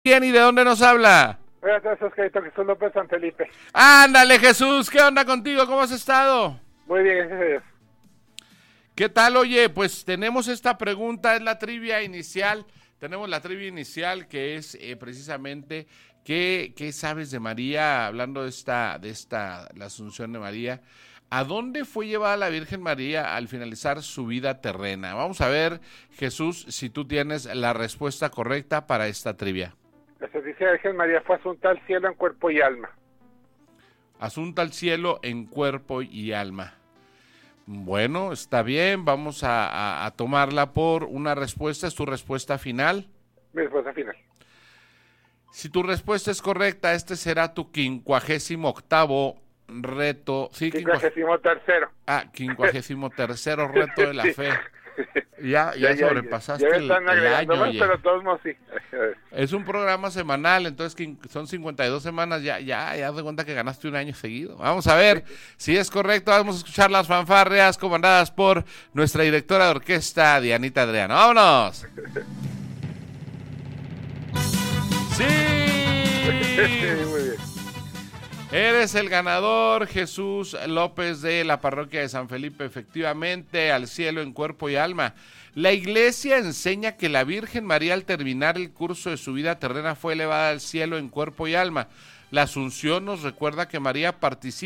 ¿Quién y de dónde nos habla? Buenas tardes, Oscarito, Jesús López San Felipe. Ándale, Jesús, ¿qué onda contigo? ¿Cómo has estado? Muy bien, gracias a Dios. ¿Qué tal? Oye, pues tenemos esta pregunta, es la trivia inicial. Tenemos la trivia inicial que es precisamente ¿qué sabes de María? Hablando de la Asunción de María. ¿A dónde fue llevada la Virgen María al finalizar su vida terrena? Vamos a ver, Jesús, si tú tienes la respuesta correcta para esta trivia. La Santísima Virgen María fue asunta al cielo en cuerpo y alma. Asunta al cielo en cuerpo y alma. Bueno, está bien, vamos a tomarla por una respuesta. ¿Es tu respuesta final? Mi respuesta final. Si tu respuesta es correcta, este será tu 58º reto. Sí, 53º. 53º reto de la fe. Ya sobrepasaste ya el año. Más, pero todos modos sí. Es un programa semanal, entonces son 52 semanas, ya de cuenta que ganaste un año seguido. Vamos a ver si es correcto, vamos a escuchar las fanfarrias comandadas por nuestra directora de orquesta, Dianita Adriano. ¡Vámonos! ¡Sí! Muy bien. Eres el ganador, Jesús López, de la parroquia de San Felipe, efectivamente, al cielo en cuerpo y alma. La iglesia enseña que la Virgen María, al terminar el curso de su vida terrena, fue elevada al cielo en cuerpo y alma. La Asunción nos recuerda que María participa